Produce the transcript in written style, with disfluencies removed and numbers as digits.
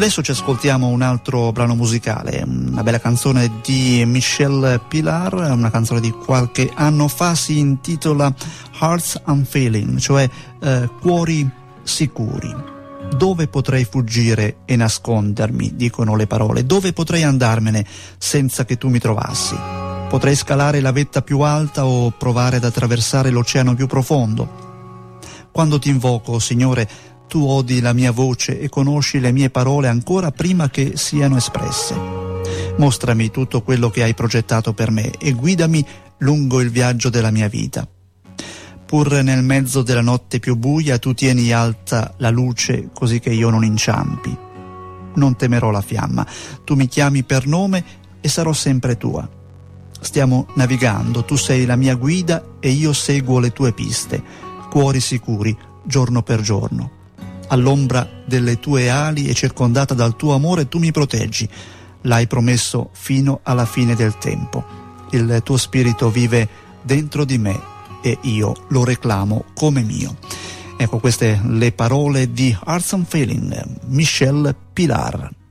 Adesso ci ascoltiamo un altro brano musicale, una bella canzone di Michel Pilar, una canzone di qualche anno fa, si intitola Hearts Unfailing, cioè cuori sicuri. Dove potrei fuggire e nascondermi, dicono le parole, dove potrei andarmene senza che tu mi trovassi? Potrei scalare la vetta più alta o provare ad attraversare l'oceano più profondo. Quando ti invoco, Signore, tu odi la mia voce e conosci le mie parole ancora prima che siano espresse. Mostrami tutto quello che hai progettato per me e guidami lungo il viaggio della mia vita. Pur nel mezzo della notte più buia tu tieni alta la luce così che io non inciampi. Non temerò la fiamma, tu mi chiami per nome e sarò sempre tua. Stiamo navigando, tu sei la mia guida e io seguo le tue piste, cuori sicuri, giorno per giorno. All'ombra delle tue ali e circondata dal tuo amore tu mi proteggi. L'hai promesso fino alla fine del tempo. Il tuo spirito vive dentro di me e io lo reclamo come mio. Ecco, queste le parole di Hearts Unfailing, Michel Pilar.